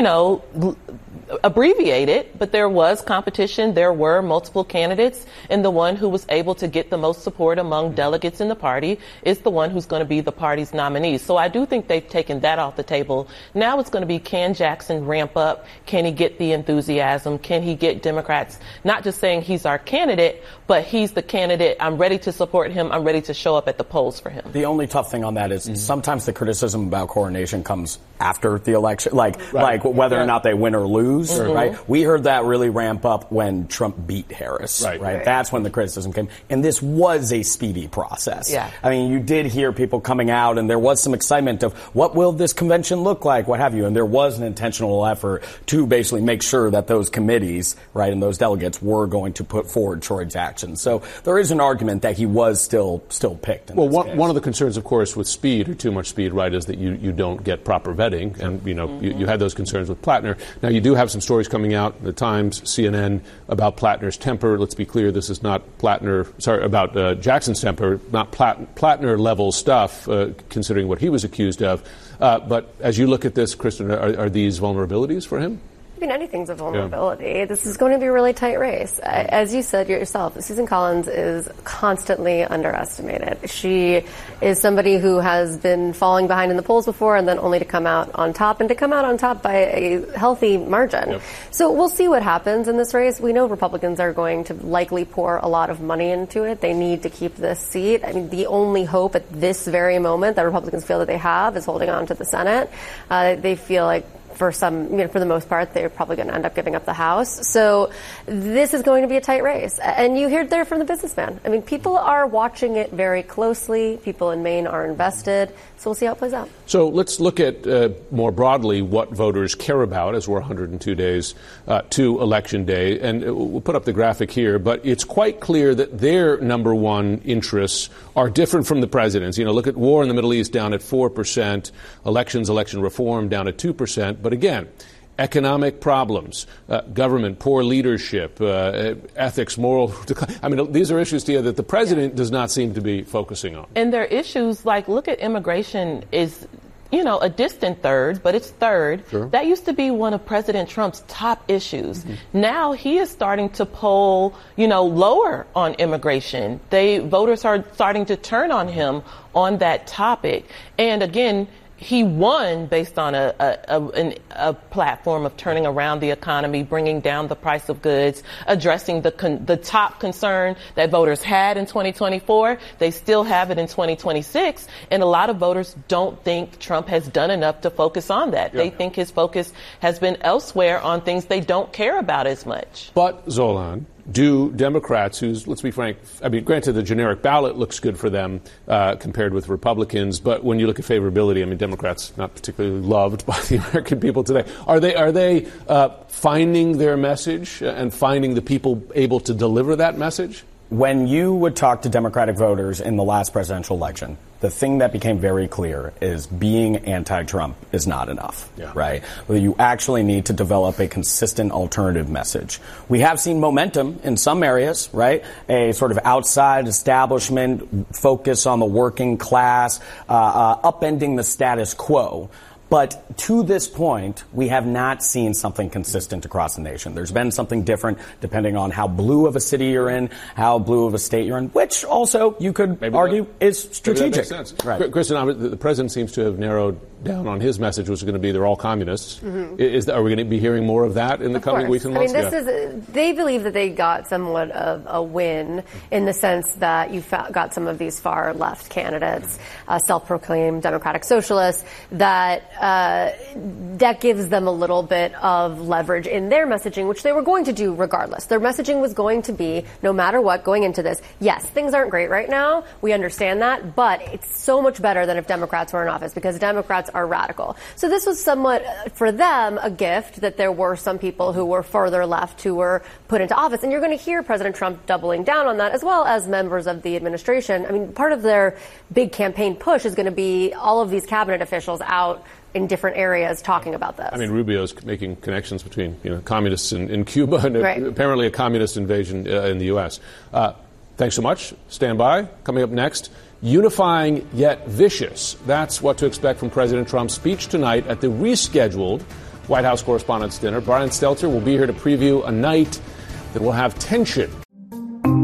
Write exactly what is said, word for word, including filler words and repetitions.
you know, abbreviated, but there was competition. There were multiple candidates, and the one who was able to get the most support among delegates in the party is the one who's going to be the party's nominee. So I do think they've taken that off the table. Now it's going to be, can Jackson ramp up? Can he get the enthusiasm? Can he get Democrats not just saying he's our candidate, but he's the candidate. I'm ready to support him. I'm ready to show up at the polls for him. The only tough thing on that is mm-hmm. sometimes the criticism about coronation comes after the election, like right. like whether yeah. or not they win or lose. Mm-hmm. Right? We heard that really ramp up when Trump beat Harris. Right. right. Right. That's when the criticism came. And this was a speedy process. Yeah. I mean, you did hear people coming out, and there was some excitement of what will this convention look like, what have you. And there was an intentional effort to basically make sure that those committees, right, and those delegates were going to put forward Troy Jackson. So there is an argument that he was still still picked. In well, this one, case. one of the concerns, of course, with speed or too much speed, right, is that you, you don't get proper vetting. And, you know, mm-hmm. you, you had those concerns with Plattner. Now, you do have some stories coming out, the Times, C N N, about Plattner's temper. Let's be clear, this is not Plattner, sorry, about uh, Jackson's temper, not Platt, Plattner-level stuff, uh, considering what he was accused of. Uh, but as you look at this, Kristen, are, are these vulnerabilities for him? I mean, anything's a vulnerability. Yeah. This is going to be a really tight race. As you said yourself, Susan Collins is constantly underestimated. She is somebody who has been falling behind in the polls before and then only to come out on top, and to come out on top by a healthy margin. Yep. So we'll see what happens in this race. We know Republicans are going to likely pour a lot of money into it. They need to keep this seat. I mean, the only hope at this very moment that Republicans feel that they have is holding on to the Senate. Uh, they feel like For some, you know, for the most part, they're probably going to end up giving up the House. So this is going to be a tight race. And you heard there from the businessman. I mean, people are watching it very closely. People in Maine are invested. So we'll see how it plays out. So let's look at uh, more broadly what voters care about as we're one hundred two days uh, to Election Day. And we'll put up the graphic here. But it's quite clear that their number one interests are different from the president's. You know, look at war in the Middle East down at four percent, elections, election reform down at two percent. But again, economic problems, uh, government, poor leadership, uh, ethics, moral decline. I mean, these are issues, Tia, that the president does not seem to be focusing on. And they're issues like, look at immigration is, you know, a distant third, but it's third. Sure. That used to be one of President Trump's top issues. Mm-hmm. Now he is starting to poll, you know, lower on immigration. They voters are starting to turn on him on that topic. And again, he won based on a, a, a, an, a platform of turning around the economy, bringing down the price of goods, addressing the con, the top concern that voters had in twenty twenty-four. They still have it in twenty twenty-six. And a lot of voters don't think Trump has done enough to focus on that. Yeah. They think his focus has been elsewhere on things they don't care about as much. But, Zolan, do Democrats, who's, let's be frank, I mean, granted, the generic ballot looks good for them uh, compared with Republicans, but when you look at favorability, I mean, Democrats not particularly loved by the American people today. Are they are they uh, finding their message and finding the people able to deliver that message? When you would talk to Democratic voters in the last presidential election, the thing that became very clear is being anti-Trump is not enough, yeah. right? Well, you actually need to develop a consistent alternative message. We have seen momentum in some areas, right? A sort of outside establishment focus on the working class, uh, uh, upending the status quo. But to this point, we have not seen something consistent across the nation. There's been something different depending on how blue of a city you're in, how blue of a state you're in, which also you could maybe argue that, is strategic. Maybe that makes sense. Right. Kristen, the president seems to have narrowed down on his message, which is going to be they're all communists. Mm-hmm. Is, are we going to be hearing more of that in the of coming course. weeks and months? I mean, this yeah. is a, they believe that they got somewhat of a win in the sense that you got some of these far left candidates, uh, self-proclaimed democratic socialists, that uh, that gives them a little bit of leverage in their messaging, which they were going to do regardless. Their messaging was going to be, no matter what, going into this, yes, things aren't great right now. We understand that, but it's so much better than if Democrats were in office because Democrats are radical. So this was somewhat, for them, a gift that there were some people who were further left who were put into office. And you're going to hear President Trump doubling down on that, as well as members of the administration. I mean, part of their big campaign push is going to be all of these cabinet officials out in different areas talking about this. I mean, Rubio's making connections between, you know, communists in, in Cuba and right. a, apparently a communist invasion uh, in the U S. Uh, thanks so much. Stand by. Coming up next, unifying yet vicious. That's what to expect from President Trump's speech tonight at the rescheduled White House Correspondents' Dinner. Brian Stelter will be here to preview a night that will have tension